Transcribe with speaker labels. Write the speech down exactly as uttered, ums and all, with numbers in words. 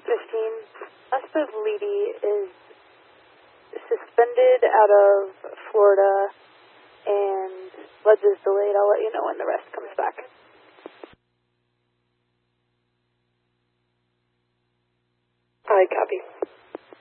Speaker 1: fifteen, west of Leedy is suspended out of Florida, and Ledge is delayed. I'll let you know when the rest comes back.
Speaker 2: I copy.